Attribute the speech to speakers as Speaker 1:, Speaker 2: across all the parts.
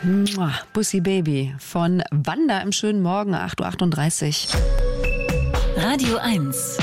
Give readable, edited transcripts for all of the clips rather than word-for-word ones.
Speaker 1: Mua, Bussi Baby von Wanda im schönen Morgen, 8.38 Uhr.
Speaker 2: Radio 1.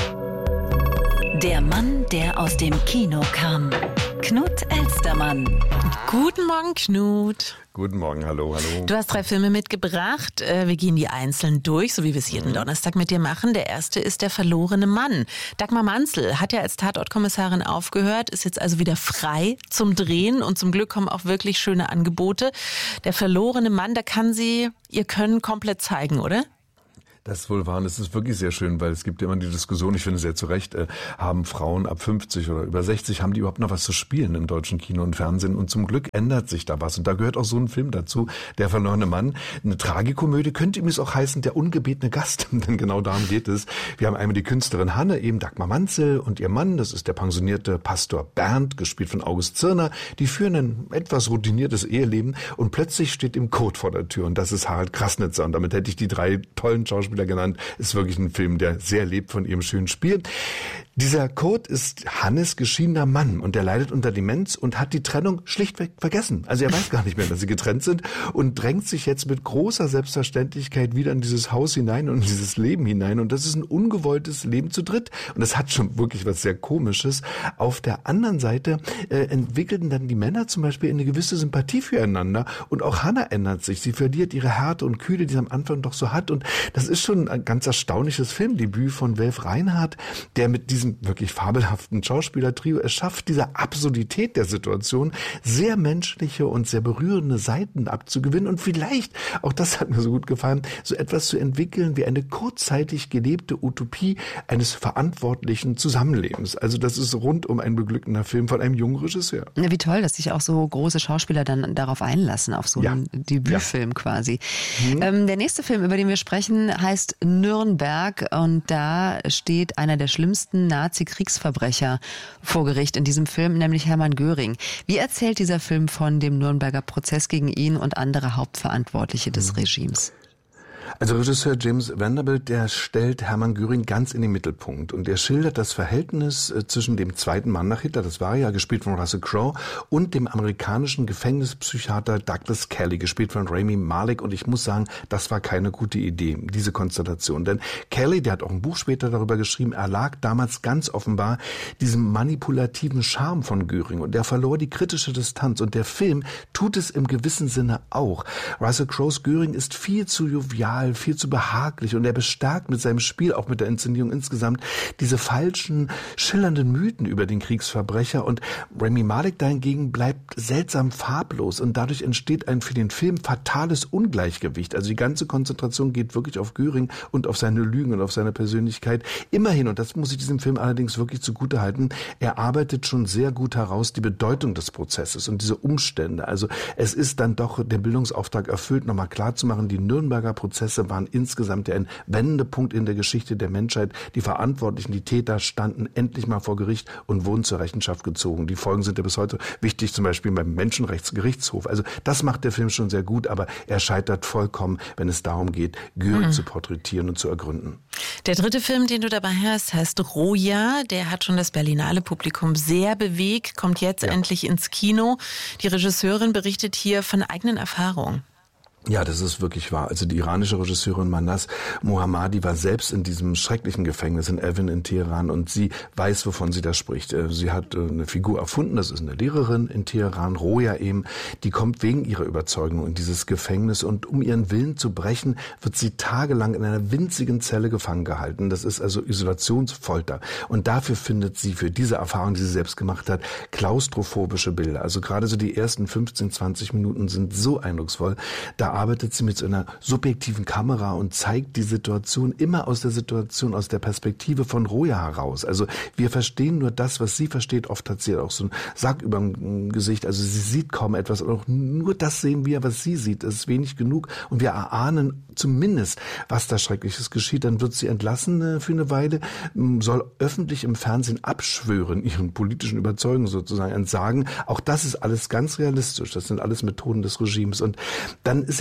Speaker 2: Der Mann, der aus dem Kino kam. Knut Elstermann.
Speaker 3: Guten Morgen, Knut.
Speaker 4: Guten Morgen, hallo.
Speaker 3: Du hast 3 Filme mitgebracht. Wir gehen die einzeln durch, so wie wir es jeden Donnerstag mit dir machen. Der erste ist Der verlorene Mann. Dagmar Manzel hat ja als Tatortkommissarin aufgehört, ist jetzt also wieder frei zum Drehen und zum Glück kommen auch wirklich schöne Angebote. Der verlorene Mann, da kann sie ihr Können komplett zeigen, oder?
Speaker 4: Das ist wohl wahr und es ist wirklich sehr schön, weil es gibt ja immer die Diskussion, ich finde sehr zu Recht, haben Frauen ab 50 oder über 60, haben die überhaupt noch was zu spielen im deutschen Kino und Fernsehen? Und zum Glück ändert sich da was. Und da gehört auch so ein Film dazu, Der verlorene Mann. Eine Tragikomödie, könnte übrigens auch heißen, Der ungebetene Gast, denn genau darum geht es. Wir haben einmal die Künstlerin Hanne, eben Dagmar Manzel, und ihr Mann, das ist der pensionierte Pastor Bernd, gespielt von August Zirner. Die führen ein etwas routiniertes Eheleben und plötzlich steht ihm Kurt vor der Tür und das ist Harald Krasnitzer. Und damit hätte ich die 3 tollen Schauspieler genannt. Ist wirklich ein Film, der sehr lebt von ihrem schönen Spiel. Dieser Kurt ist Hannes geschiedener Mann und der leidet unter Demenz und hat die Trennung schlichtweg vergessen. Also er weiß gar nicht mehr, dass sie getrennt sind und drängt sich jetzt mit großer Selbstverständlichkeit wieder in dieses Haus hinein und in dieses Leben hinein. Und das ist ein ungewolltes Leben zu dritt. Und das hat schon wirklich was sehr Komisches. Auf der anderen Seite entwickelten dann die Männer zum Beispiel eine gewisse Sympathie füreinander. Und auch Hanna ändert sich. Sie verliert ihre Härte und Kühle, die sie am Anfang doch so hat. Und das ist schon ein ganz erstaunliches Filmdebüt von Welf Reinhardt, der mit diesem wirklich fabelhaften Schauspielertrio es schafft, dieser Absurdität der Situation sehr menschliche und sehr berührende Seiten abzugewinnen und vielleicht, auch das hat mir so gut gefallen, so etwas zu entwickeln wie eine kurzzeitig gelebte Utopie eines verantwortlichen Zusammenlebens. Also das ist rundum ein beglückender Film von einem jungen Regisseur.
Speaker 1: Ja, wie toll, dass sich auch so große Schauspieler dann darauf einlassen, auf so einen Debütfilm quasi. Der nächste Film, über den wir sprechen, heißt Nürnberg und da steht einer der schlimmsten Nazi-Kriegsverbrecher vor Gericht in diesem Film, nämlich Hermann Göring. Wie erzählt dieser Film von dem Nürnberger Prozess gegen ihn und andere Hauptverantwortliche des Regimes?
Speaker 4: Also Regisseur James Vanderbilt, der stellt Hermann Göring ganz in den Mittelpunkt und er schildert das Verhältnis zwischen dem zweiten Mann nach Hitler, das war ja gespielt von Russell Crowe, und dem amerikanischen Gefängnispsychiater Douglas Kelly, gespielt von Rami Malek. Und ich muss sagen, das war keine gute Idee, diese Konstellation. Denn Kelly, der hat auch ein Buch später darüber geschrieben, erlag damals ganz offenbar diesem manipulativen Charme von Göring und er verlor die kritische Distanz. Und der Film tut es im gewissen Sinne auch. Russell Crowes Göring ist viel zu jovial, viel zu behaglich und er bestärkt mit seinem Spiel, auch mit der Inszenierung insgesamt, diese falschen, schillernden Mythen über den Kriegsverbrecher und Rami Malek dahingegen bleibt seltsam farblos und dadurch entsteht ein für den Film fatales Ungleichgewicht. Also die ganze Konzentration geht wirklich auf Göring und auf seine Lügen und auf seine Persönlichkeit. Immerhin, und das muss ich diesem Film allerdings wirklich zugute halten, er arbeitet schon sehr gut heraus die Bedeutung des Prozesses und diese Umstände. Also es ist dann doch der Bildungsauftrag erfüllt, nochmal klarzumachen, die Nürnberger Prozesse waren insgesamt ein Wendepunkt in der Geschichte der Menschheit. Die Verantwortlichen, die Täter standen endlich mal vor Gericht und wurden zur Rechenschaft gezogen. Die Folgen sind ja bis heute wichtig, zum Beispiel beim Menschenrechtsgerichtshof. Also das macht der Film schon sehr gut, aber er scheitert vollkommen, wenn es darum geht, Göring zu porträtieren und zu ergründen.
Speaker 3: Der dritte Film, den du dabei hast, heißt Roja. Der hat schon das Berlinale Publikum sehr bewegt, kommt jetzt endlich ins Kino. Die Regisseurin berichtet hier von eigenen Erfahrungen.
Speaker 4: Ja, das ist wirklich wahr. Also die iranische Regisseurin Manas Mohammadi war selbst in diesem schrecklichen Gefängnis in Evin in Teheran und sie weiß, wovon sie da spricht. Sie hat eine Figur erfunden, das ist eine Lehrerin in Teheran, Roja eben, die kommt wegen ihrer Überzeugung in dieses Gefängnis und um ihren Willen zu brechen, wird sie tagelang in einer winzigen Zelle gefangen gehalten. Das ist also Isolationsfolter und dafür findet sie, für diese Erfahrung, die sie selbst gemacht hat, klaustrophobische Bilder. Also gerade so die ersten 15, 20 Minuten sind so eindrucksvoll. Da arbeitet sie mit so einer subjektiven Kamera und zeigt die Situation immer aus der Perspektive von Roja heraus. Also wir verstehen nur das, was sie versteht. Oft hat sie auch so einen Sack über dem Gesicht. Also sie sieht kaum etwas. Und auch nur das sehen wir, was sie sieht. Das ist wenig genug. Und wir erahnen zumindest, was da Schreckliches geschieht. Dann wird sie entlassen für eine Weile, soll öffentlich im Fernsehen abschwören, ihren politischen Überzeugungen sozusagen entsagen. Auch das ist alles ganz realistisch. Das sind alles Methoden des Regimes. Und dann ist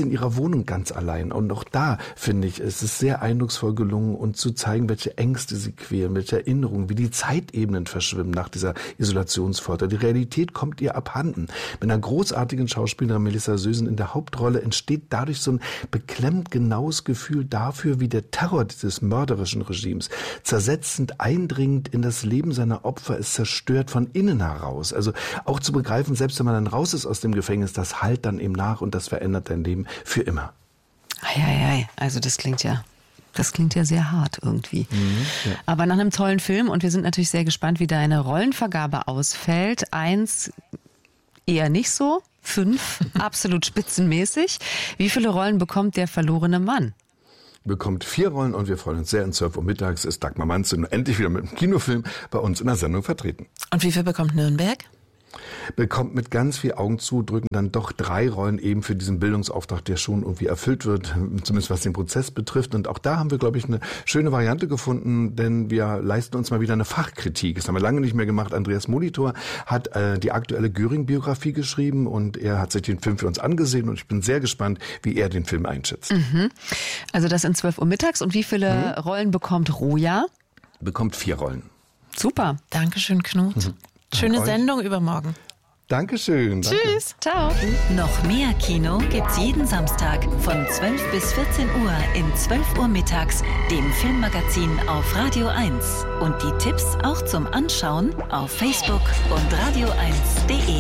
Speaker 4: sie in ihrer Wohnung ganz allein. Und auch da, finde ich, ist es sehr eindrucksvoll gelungen, uns zu zeigen, welche Ängste sie quälen, welche Erinnerungen, wie die Zeitebenen verschwimmen nach dieser Isolationsfolter. Die Realität kommt ihr abhanden. Mit einer großartigen Schauspielerin Melissa Sösen in der Hauptrolle entsteht dadurch so ein beklemmt genaues Gefühl dafür, wie der Terror dieses mörderischen Regimes zersetzend eindringend in das Leben seiner Opfer ist, zerstört von innen heraus. Also auch zu begreifen, selbst wenn man dann raus ist aus dem Gefängnis, das hallt dann eben nach und das verändert dein Leben für immer.
Speaker 1: Ei. Also das klingt ja sehr hart irgendwie. Ja. Aber nach einem tollen Film, und wir sind natürlich sehr gespannt, wie deine Rollenvergabe ausfällt. 1 eher nicht so, 5 absolut spitzenmäßig. Wie viele Rollen bekommt der verlorene Mann?
Speaker 4: Bekommt 4 Rollen und wir freuen uns sehr. Um 12 Uhr mittags ist Dagmar Manzel endlich wieder mit einem Kinofilm bei uns in der Sendung vertreten.
Speaker 3: Und wie viel bekommt Nürnberg?
Speaker 4: Bekommt mit ganz viel Augen zudrücken dann doch 3 Rollen eben für diesen Bildungsauftrag, der schon irgendwie erfüllt wird, zumindest was den Prozess betrifft. Und auch da haben wir, glaube ich, eine schöne Variante gefunden, denn wir leisten uns mal wieder eine Fachkritik. Das haben wir lange nicht mehr gemacht. Andreas Molitor hat die aktuelle Göring-Biografie geschrieben und er hat sich den Film für uns angesehen und ich bin sehr gespannt, wie er den Film einschätzt.
Speaker 1: Also das in 12 Uhr mittags. Und wie viele Rollen bekommt Roja?
Speaker 4: Bekommt 4 Rollen.
Speaker 1: Super.
Speaker 3: Dankeschön, Knut. Schöne Sendung übermorgen.
Speaker 4: Dankeschön.
Speaker 3: Tschüss.
Speaker 1: Ciao.
Speaker 2: Noch mehr Kino gibt's jeden Samstag von 12 bis 14 Uhr in 12 Uhr mittags, dem Filmmagazin auf Radio 1. Und die Tipps auch zum Anschauen auf Facebook und radio1.de.